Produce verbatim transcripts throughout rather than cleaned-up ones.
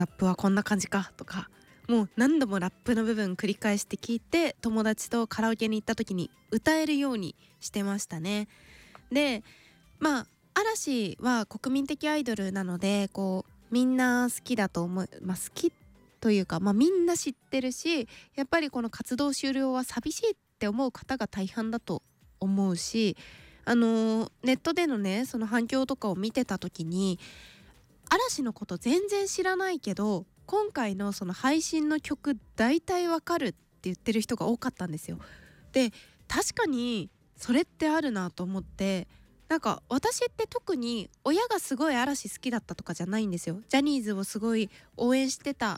ラップはこんな感じかとか、もう何度もラップの部分繰り返して聞いて、友達とカラオケに行った時に歌えるようにしてましたね。でまあ嵐は国民的アイドルなので、こうみんな好きだと思う、まあ、好きというか、まあ、みんな知ってるし、やっぱりこの活動終了は寂しいって思う方が大半だと思うし、あのーネットでのねその反響とかを見てた時に、嵐のこと全然知らないけど今回のその配信の曲大体わかるって言ってる人が多かったんですよ。で確かにそれってあるなと思って、なんか私って特に親がすごい嵐好きだったとかじゃないんですよ。ジャニーズをすごい応援してたって、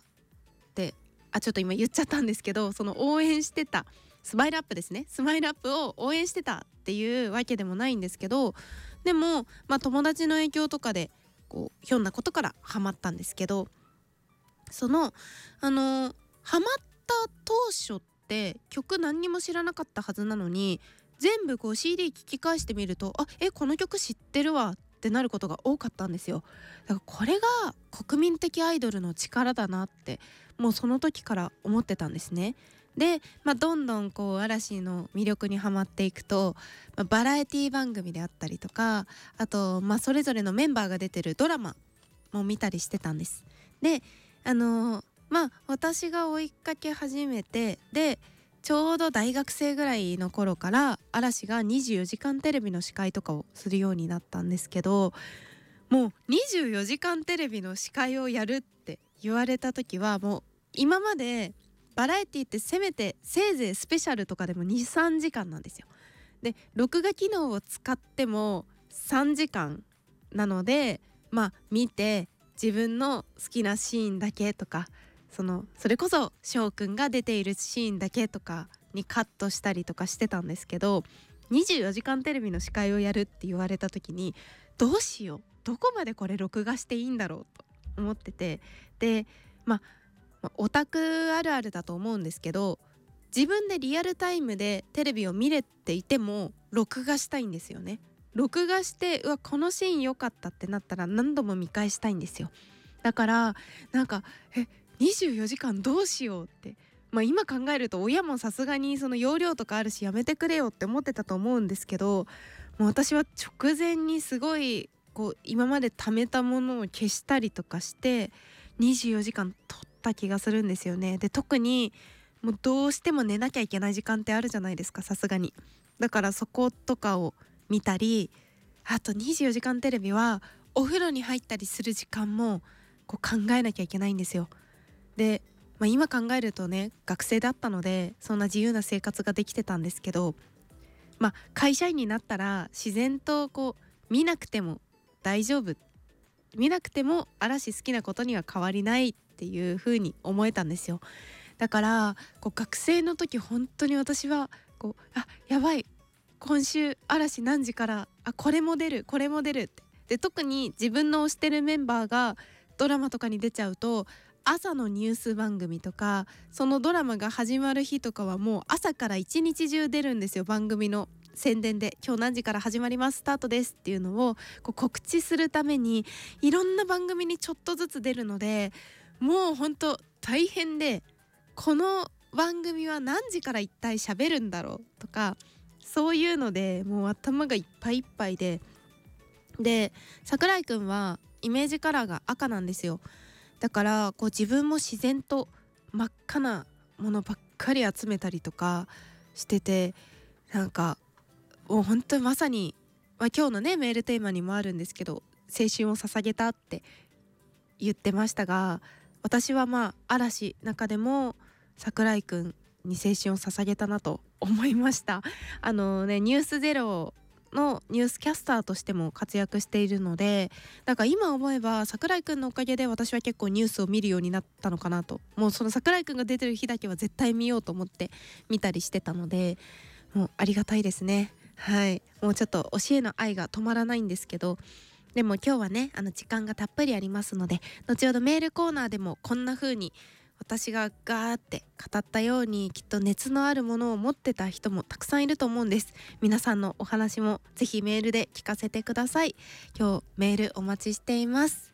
あちょっと今言っちゃったんですけど、その応援してたスマイルアップですね、スマイルアップを応援してたっていうわけでもないんですけど、でもまあ友達の影響とかでこうひょんなことからハマったんですけど、そのあのハマった当初って曲何にも知らなかったはずなのに、全部こう シーディー 聞き返してみると、あえこの曲知ってるわってなることが多かったんですよ。だからこれが国民的アイドルの力だなってもうその時から思ってたんですね。で、まあ、どんどんこう嵐の魅力にはまっていくと、まあ、バラエティ番組であったりとか、あと、まあ、それぞれのメンバーが出てるドラマも見たりしてたんです。であのーまあ私が追いかけ始めて、でちょうど大学生ぐらいの頃から嵐がにじゅうよじかんテレビの司会とかをするようになったんですけど、もうにじゅうよじかんテレビの司会をやるって言われた時は、もう今までバラエティってせめてせいぜいスペシャルとかでも にさんじかんなんですよ。で録画機能を使ってもさんじかんなので、まあ見て自分の好きなシーンだけとか、そのそれこそ翔くんが出ているシーンだけとかにカットしたりとかしてたんですけど、にじゅうよじかんテレビの司会をやるって言われた時に、どうしよう、どこまでこれ録画していいんだろうと思ってて、でまあまあオタクあるあるだと思うんですけど、自分でリアルタイムでテレビを見れていても録画したいんですよね。録画して、うわこのシーン良かったってなったら何度も見返したいんですよ。だからなんかえにじゅうよじかんどうしようって、まあ今考えると親もさすがにその容量とかあるしやめてくれよって思ってたと思うんですけど、もう私は直前にすごいこう今まで貯めたものを消したりとかしてにじゅうよじかん撮った気がするんですよね。で特にもうどうしても寝なきゃいけない時間ってあるじゃないですか、さすがに。だからそことかを見たり、あとにじゅうよじかんテレビはお風呂に入ったりする時間もこう考えなきゃいけないんですよ。で、まあ、今考えるとね学生だったのでそんな自由な生活ができてたんですけど、まあ会社員になったら自然とこう見なくても大丈夫、見なくても嵐好きなことには変わりないっていう風に思えたんですよ。だからこう学生の時本当に私はこうあやばい今週嵐何時から、あこれも出るこれも出るって、で特に自分の推してるメンバーがドラマとかに出ちゃうと、朝のニュース番組とかそのドラマが始まる日とかはもう朝から一日中出るんですよ。番組の宣伝で今日何時から始まりますスタートですっていうのをこう告知するためにいろんな番組にちょっとずつ出るので、もう本当大変で、この番組は何時から一体喋るんだろうとか、そういうのでもう頭がいっぱいいっぱいで、で桜井くんはイメージカラーが赤なんですよ。だからこう自分も自然と真っ赤なものばっかり集めたりとかしてて、なんかもう本当にまさに、まあ、今日のねメールテーマにもあるんですけど、青春を捧げたって言ってましたが、私はまあ嵐中でも桜井くんに青春を捧げたなと思いました。あのねニュースゼロのニュースキャスターとしても活躍しているので、だから今思えば桜井くんのおかげで私は結構ニュースを見るようになったのかなと。もうその桜井くんが出てる日だけは絶対見ようと思って見たりしてたので、もうありがたいですね。はい、もうちょっと推しへの愛が止まらないんですけど、でも今日はねあの時間がたっぷりありますので、後ほどメールコーナーでもこんな風に私がガーって語ったようにきっと熱のあるものを持ってた人もたくさんいると思うんです。皆さんのお話もぜひメールで聞かせてください。今日メールお待ちしています。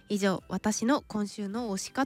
以上、私の今週の推し活